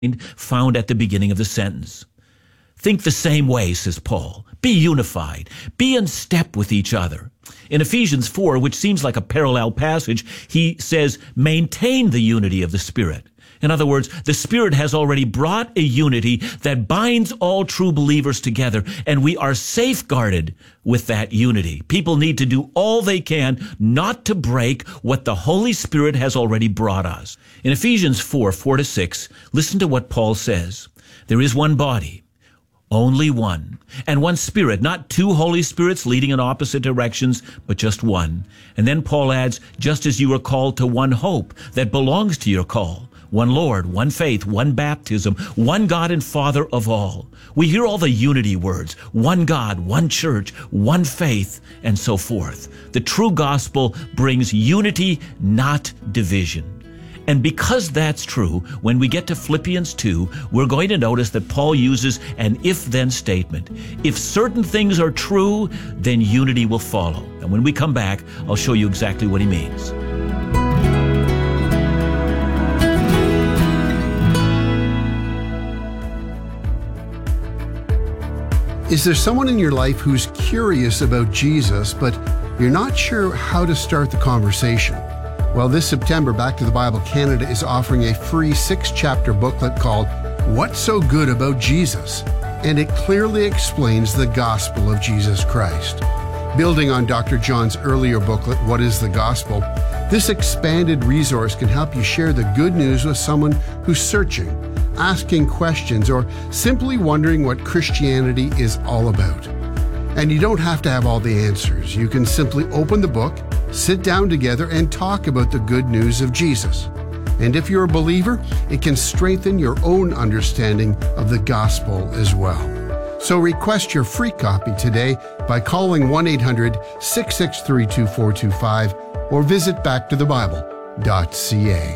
found at the beginning of the sentence. Think the same way, says Paul. Be unified. Be in step with each other. In Ephesians 4, which seems like a parallel passage, he says, maintain the unity of the Spirit. In other words, the Spirit has already brought a unity that binds all true believers together, and we are safeguarded with that unity. People need to do all they can not to break what the Holy Spirit has already brought us. In Ephesians 4, 4-6, listen to what Paul says. There is one body, only one, and one Spirit, not two Holy Spirits leading in opposite directions, but just one. And then Paul adds, just as you are called to one hope that belongs to your call. One Lord, one faith, one baptism, one God and Father of all. We hear all the unity words, one God, one church, one faith, and so forth. The true gospel brings unity, not division. And because that's true, when we get to Philippians 2, we're going to notice that Paul uses an if-then statement. If certain things are true, then unity will follow. And when we come back, I'll show you exactly what he means. Is there someone in your life who's curious about Jesus, but you're not sure how to start the conversation? Well, this September, Back to the Bible Canada is offering a free 6-chapter booklet called What's So Good About Jesus? And it clearly explains the gospel of Jesus Christ. Building on Dr. John's earlier booklet, What is the Gospel? This expanded resource can help you share the good news with someone who's searching, asking questions, or simply wondering what Christianity is all about. And you don't have to have all the answers. You can simply open the book, sit down together, and talk about the good news of Jesus. And if you're a believer, it can strengthen your own understanding of the gospel as well. So request your free copy today by calling 1-800-663-2425 or visit backtothebible.ca.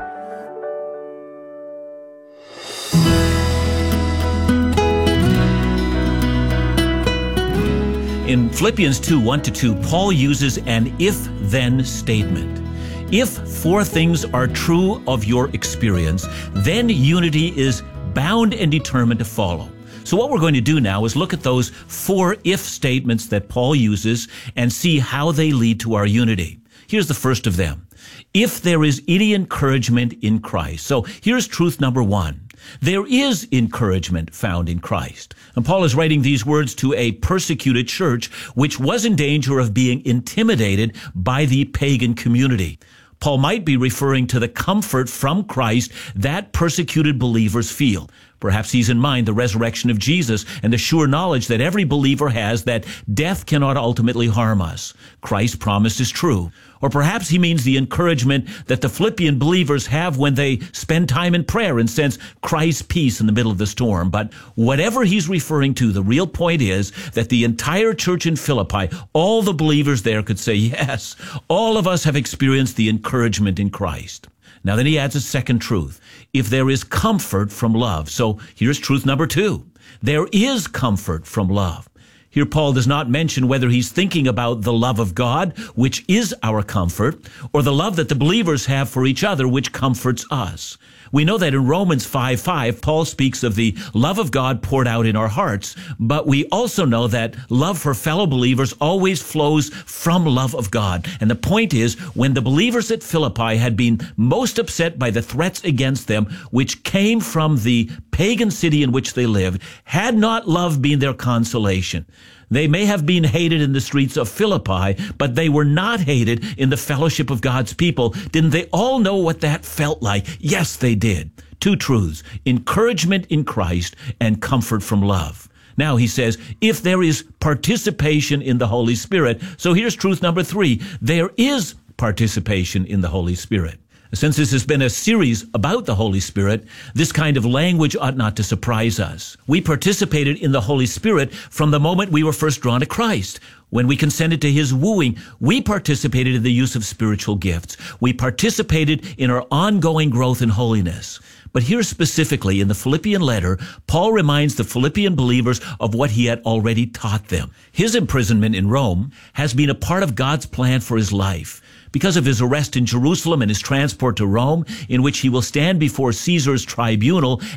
In Philippians 2, 1-2, Paul uses an if-then statement. If 4 things are true of your experience, then unity is bound and determined to follow. So what we're going to do now is look at those 4 if statements that Paul uses and see how they lead to our unity. Here's the first of them. If there is any encouragement in Christ. So here's truth number 1. There is encouragement found in Christ. And Paul is writing these words to a persecuted church which was in danger of being intimidated by the pagan community. Paul might be referring to the comfort from Christ that persecuted believers feel. Perhaps he's in mind the resurrection of Jesus and the sure knowledge that every believer has that death cannot ultimately harm us. Christ's promise is true. Or perhaps he means the encouragement that the Philippian believers have when they spend time in prayer and sense Christ's peace in the middle of the storm. But whatever he's referring to, the real point is that the entire church in Philippi, all the believers there could say, yes, all of us have experienced the encouragement in Christ. Now then he adds a second truth. If there is comfort from love. So here's truth number 2. There is comfort from love. Here Paul does not mention whether he's thinking about the love of God, which is our comfort, or the love that the believers have for each other, which comforts us. We know that in Romans 5:5, Paul speaks of the love of God poured out in our hearts, but we also know that love for fellow believers always flows from love of God. And the point is, when the believers at Philippi had been most upset by the threats against them, which came from the pagan city in which they lived, had not love been their consolation. They may have been hated in the streets of Philippi, but they were not hated in the fellowship of God's people. Didn't they all know what that felt like? Yes, they did. 2 truths, encouragement in Christ and comfort from love. Now he says, if there is participation in the Holy Spirit. So here's truth number 3. There is participation in the Holy Spirit. Since this has been a series about the Holy Spirit, this kind of language ought not to surprise us. We participated in the Holy Spirit from the moment we were first drawn to Christ. When we consented to his wooing, we participated in the use of spiritual gifts. We participated in our ongoing growth in holiness. But here specifically in the Philippian letter, Paul reminds the Philippian believers of what he had already taught them. His imprisonment in Rome has been a part of God's plan for his life. Because of his arrest in Jerusalem and his transport to Rome, in which he will stand before Caesar's tribunal